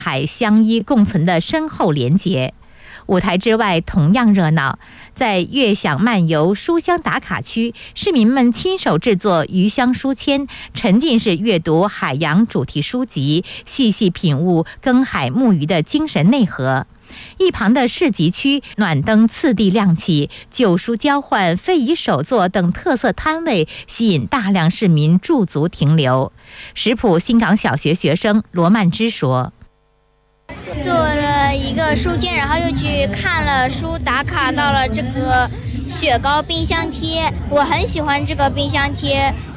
海相依共存的深厚连结。舞台之外同样热闹，在悦享漫游书香打卡区，市民们亲手制作鱼香书签，沉浸式阅读海洋主题书籍，细细品悟耕海牧渔的精神内核。一旁的市集区暖灯次第亮起，旧书交换、非遗手作等特色摊位吸引大量市民驻足停留。石浦新港小学学生罗曼芝说： 做了一个书签，然后又去看了书，打卡到了这个雪糕冰箱贴。我很喜欢这个冰箱贴，